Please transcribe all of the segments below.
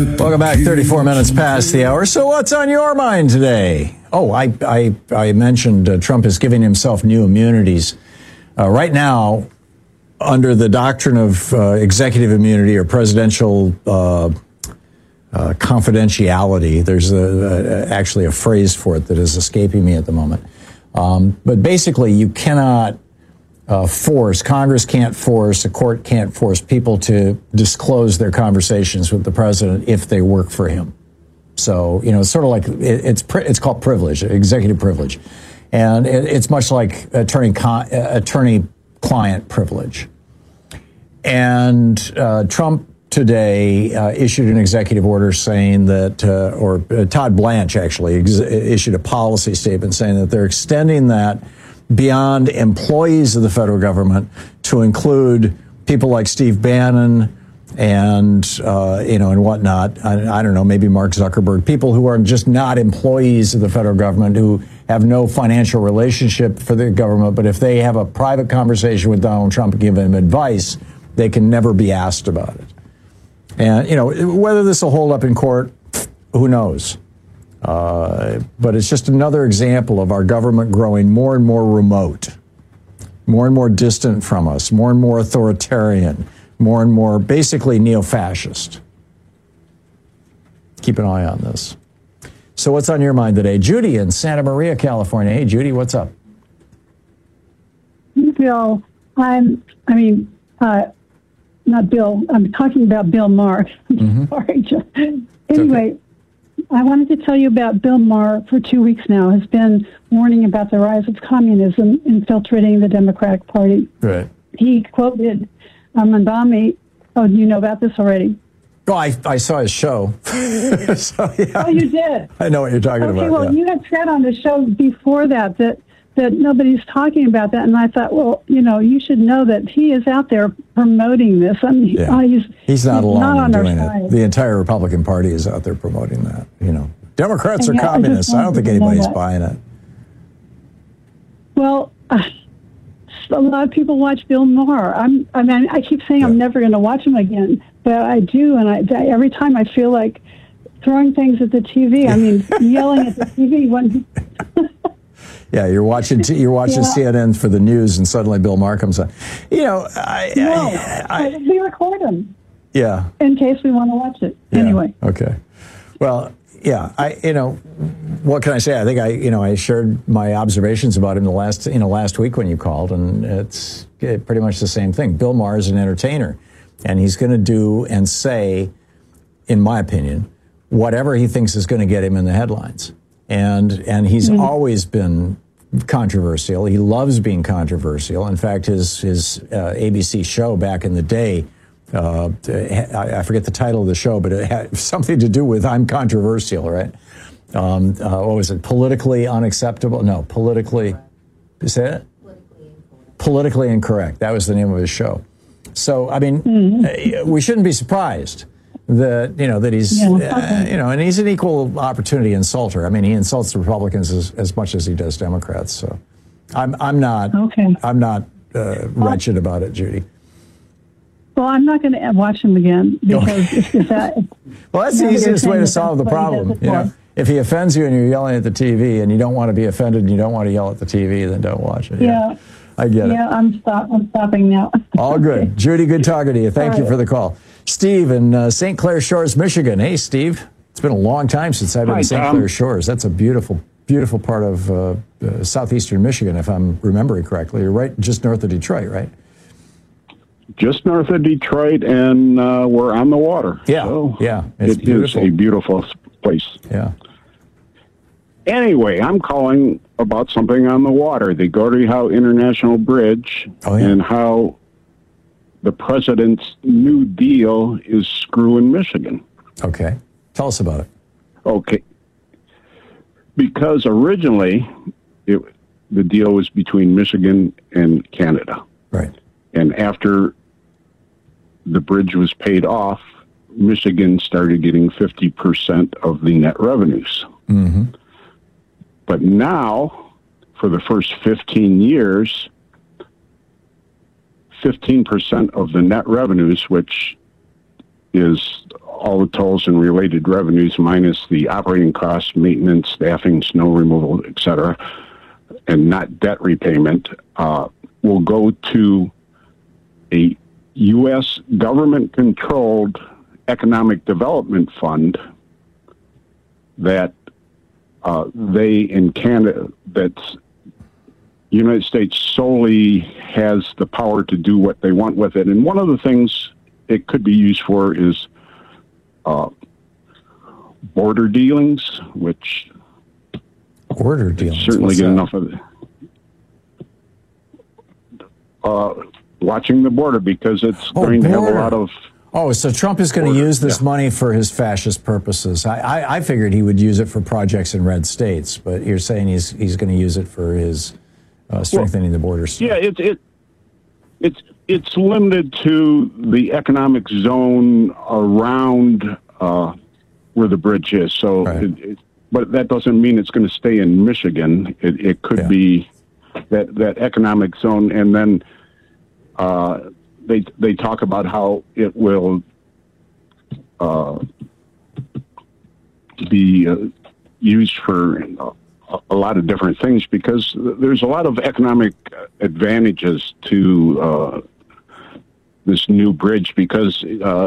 Welcome back. 34 minutes past the hour. So what's on your mind today? Oh, I mentioned Trump is giving himself new immunities. Right now, under the doctrine of executive immunity or presidential confidentiality, there's actually a phrase for it that is escaping me at the moment. But basically, you cannot Congress can't force, a court can't force people to disclose their conversations with the president if they work for him. So, it's sort of like, it's called privilege, executive privilege. And it's much like attorney-client privilege. And Trump today issued an executive order saying that, Todd Blanche actually issued a policy statement saying that they're extending that beyond employees of the federal government to include people like Steve Bannon and whatnot. I don't know, maybe Mark Zuckerberg, people who are just not employees of the federal government, who have no financial relationship for the government, but if they have a private conversation with Donald Trump and give him advice, they can never be asked about it. And, whether this will hold up in court, who knows? But it's just another example of our government growing more and more remote, more and more distant from us, more and more authoritarian, more and more basically neo-fascist. Keep an eye on this. So what's on your mind today? Judy in Santa Maria, California. Hey, Judy, what's up? Bill, not Bill. I'm talking about Bill Maher. Sorry. Anyway. Okay. I wanted to tell you about Bill Maher for 2 weeks now, has been warning about the rise of communism infiltrating the Democratic Party. Right. He quoted Mandami. Oh, do you know about this already? Oh, I saw his show. So, yeah. Oh, you did? I know what you're talking about. Okay, well, you had said on the show before that nobody's talking about that, and I thought, well, you should know that he is out there promoting this. I mean, he's not alone not in doing it. The entire Republican Party is out there promoting that. Democrats are communists. I don't think anybody's buying it. Well, a lot of people watch Bill Maher. I keep saying I'm never going to watch him again, but I do, and every time I feel like throwing things at the TV. I mean, yelling at the TV when. Yeah, you're watching CNN for the news, and suddenly Bill Maher comes on. We record them. Yeah. In case we want to watch it. Yeah. Anyway. Okay. Well, yeah. What can I say? I think I shared my observations about him last week when you called, and it's pretty much the same thing. Bill Maher is an entertainer, and he's going to do and say, in my opinion, whatever he thinks is going to get him in the headlines. And he's always been controversial. He loves being controversial. In fact, his ABC show back in the day, I forget the title of the show, but it had something to do with I'm controversial, right? What was it? Politically unacceptable? No, is that it? Politically incorrect. That was the name of his show. So, I mean, we shouldn't be surprised that he's, and he's an equal opportunity insulter. I mean, he insults the Republicans as much as he does Democrats. So I'm not wretched about it, Judy. Well, I'm not going to watch him again because well, that's the easiest way to solve the problem. If he offends you and you're yelling at the TV and you don't want to be offended and you don't want to yell at the TV, then don't watch it. Yeah. I get it. Yeah, I'm stopping now. All good. Judy, good talking to you. Thank you for the call. Steve in St. Clair Shores, Michigan. Hey, Steve. It's been a long time since I've been in St. Clair Shores. That's a beautiful, beautiful part of southeastern Michigan, if I'm remembering correctly. You're right just north of Detroit, right? Just north of Detroit, and we're on the water. Yeah, so it's beautiful. Is a beautiful place. Yeah. Anyway, I'm calling about something on the water, the Gordie Howe International Bridge, and how the president's New Deal is screwing Michigan. Okay. Tell us about it. Okay. Because originally, the deal was between Michigan and Canada. Right. And after the bridge was paid off, Michigan started getting 50% of the net revenues. Mm-hmm. But now, for the first 15 years, 15% of the net revenues, which is all the tolls and related revenues minus the operating costs, maintenance, staffing, snow removal, etc., and not debt repayment, will go to a U.S. government-controlled economic development fund that they in Canada, that's United States solely has the power to do what they want with it. And one of the things it could be used for is border dealings, which border dealings certainly get enough of it. Watching the border, because it's going to have a lot of... Oh, so Trump is going to use this money for his fascist purposes. I figured he would use it for projects in red states, but you're saying he's going to use it for his strengthening the border. Yeah, it's limited to the economic zone around where the bridge is. So, right. But that doesn't mean it's going to stay in Michigan. It could be that economic zone, and then they talk about how it will be used for a lot of different things, because there's a lot of economic advantages to this new bridge, because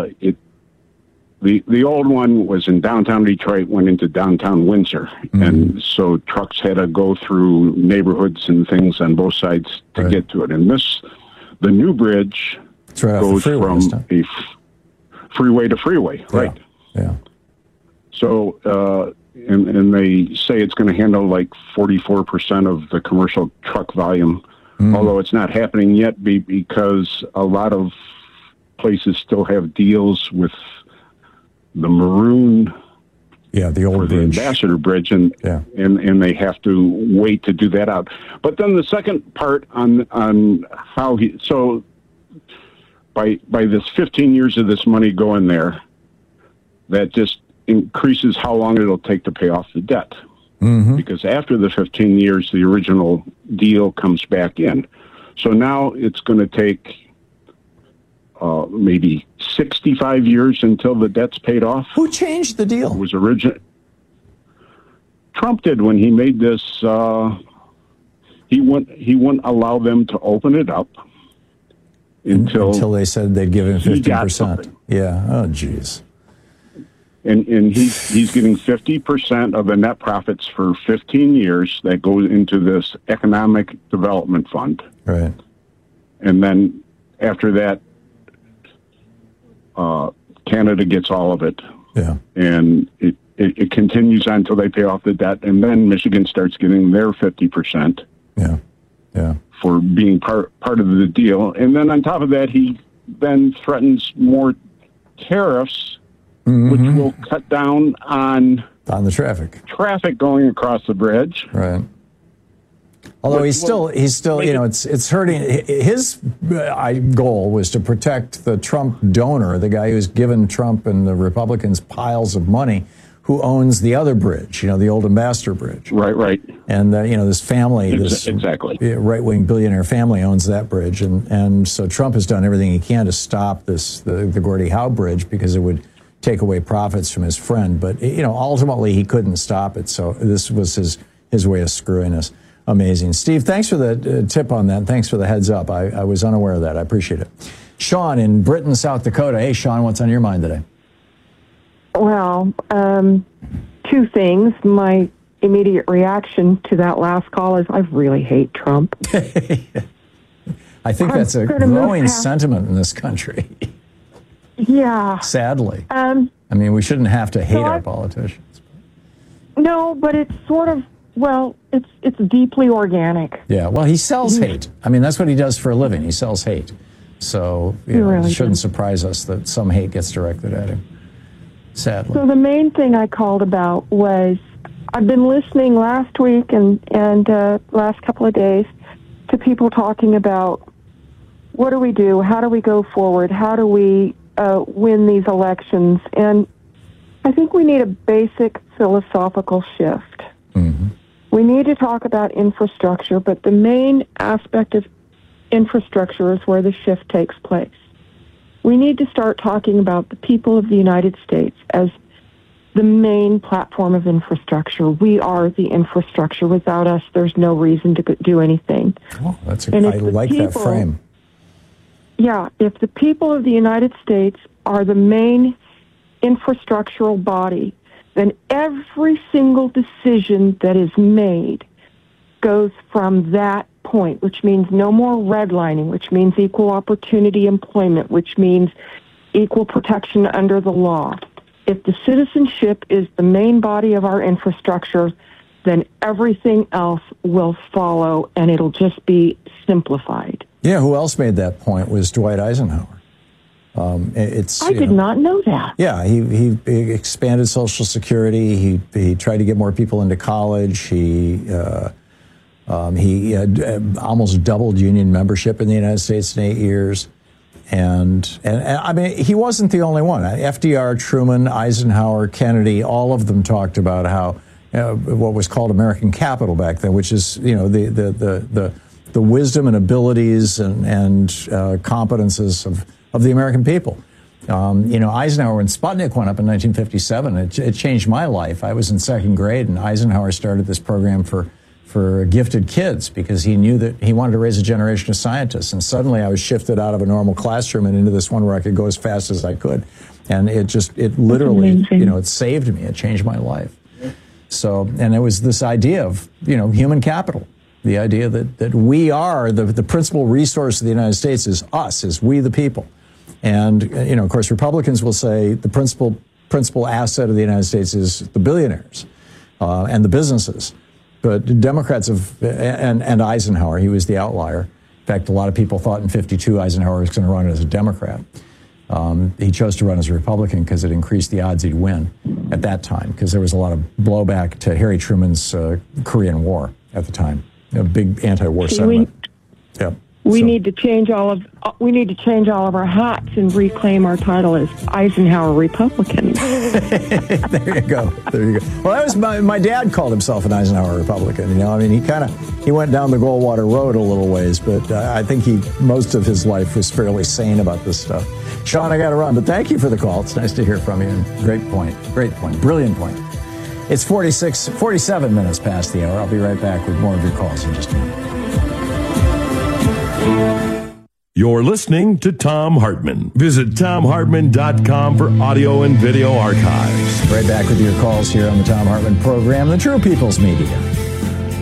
the old one was in downtown Detroit, went into downtown Windsor, and so trucks had to go through neighborhoods and things on both sides to get to it. And the new bridge goes from a freeway to freeway, right? Yeah. So, and they say it's going to handle like 44% of the commercial truck volume, although it's not happening yet because a lot of places still have deals with the Maroon, the old the Ambassador Bridge, and they have to wait to do that out. But then the second part on how so by this 15 years of this money going there, that just increases how long it'll take to pay off the debt. Because after the 15 years, the original deal comes back in. So now it's going to take maybe 65 years until the debt's paid off. Who changed the deal? It was Trump did when he made this. He wouldn't allow them to open it up until they said they'd give him 50%. Yeah. Oh, geez. And he's getting 50% of the net profits for 15 years that goes into this economic development fund. Right. And then after that, Canada gets all of it. Yeah. And it continues on until they pay off the debt, and then Michigan starts getting their 50%. Yeah. For being part of the deal. And then on top of that, he then threatens more tariffs, which will cut down on the traffic going across the bridge. Right. Although he's still, it's hurting. His goal was to protect the Trump donor, the guy who's given Trump and the Republicans piles of money, who owns the other bridge, the old Ambassador Bridge. Right. And, this family, this right-wing billionaire family owns that bridge. And so Trump has done everything he can to stop the Gordie Howe Bridge, because it would take away profits from his friend. But, ultimately he couldn't stop it. So this was his way of screwing us. Amazing. Steve, thanks for the tip on that. Thanks for the heads up. I was unaware of that. I appreciate it. Sean in Britain, South Dakota. Hey, Sean, what's on your mind today? Well, two things. My immediate reaction to that last call is I really hate Trump. I think that's a growing sentiment in this country. Yeah. Sadly. We shouldn't have to hate our politicians. No, but it's sort of, it's deeply organic. Yeah, well, he sells hate. That's what he does for a living. He sells hate. So it shouldn't surprise us that some hate gets directed at him. Sadly. So the main thing I called about was I've been listening last week and last couple of days to people talking about what do we do? How do we go forward? How do we win these elections? And I think we need a basic philosophical shift. We need to talk about infrastructure, but the main aspect of infrastructure is where the shift takes place. We need to start talking about the people of the United States as the main platform of infrastructure. We are the infrastructure. Without us, there's no reason to do anything. Oh, I like that frame. Yeah, if the people of the United States are the main infrastructural body, then every single decision that is made goes from that point, which means no more redlining, which means equal opportunity employment, which means equal protection under the law. If the citizenship is the main body of our infrastructure, then everything else will follow, and it'll just be simplified. Yeah, who else made that point was Dwight Eisenhower. I did not know that. Yeah, he expanded Social Security. He tried to get more people into college. He almost doubled union membership in the United States in 8 years. And I mean, he wasn't the only one. FDR, Truman, Eisenhower, Kennedy, all of them talked about how what was called American capital back then, which is, you know, the wisdom and abilities and competences of the American people. You know, Eisenhower, when Sputnik went up in 1957, it changed my life. I was in second grade, and Eisenhower started this program for gifted kids because he knew that he wanted to raise a generation of scientists. And suddenly I was shifted out of a normal classroom and into this one where I could go as fast as I could. And it literally, you know, it saved me. It changed my life. So, and it was this idea of, you know, human capital. The idea that we are the principal resource of the United States is us, is we the people. And, you know, of course, Republicans will say the principal asset of the United States is the billionaires and the businesses. But Democrats and Eisenhower, he was the outlier. In fact, a lot of people thought in 52 Eisenhower was going to run as a Democrat. He chose to run as a Republican because it increased the odds he'd win at that time, because there was a lot of blowback to Harry Truman's Korean War at the time. A big anti-war sentiment. We need to change all of our hats and reclaim our title as Eisenhower Republican. There you go. Well, that was my dad called himself an Eisenhower Republican. You know, I mean, he went down the Goldwater Road a little ways, but I think most of his life was fairly sane about this stuff. Sean, I got to run, but thank you for the call. It's nice to hear from you. And great point, brilliant point. It's 47 minutes past the hour. I'll be right back with more of your calls in just a minute. You're listening to Thom Hartmann. Visit ThomHartmann.com for audio and video archives. Right back with your calls here on the Thom Hartmann program, the True People's Media.